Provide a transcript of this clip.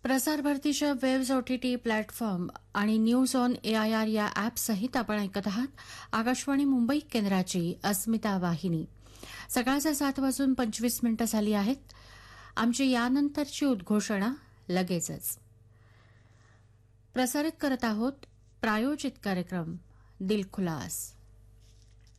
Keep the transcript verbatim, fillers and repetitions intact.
प्रसार भारतीच्या webs OTT platform आणि न्यूज ऑन एआयआर या ॲपसहित आपण ऐकत आहात आकाशवाणी मुंबई केंद्राची अस्मिता वाहिनी. सकाळचे सात वाजून पंचवीस मिनिटं झाली आहेत. आमची यानंतरची उद्घोषणा लगेचच. प्रसारित करत आहोत प्रायोजित कार्यक्रम दिलखुलास.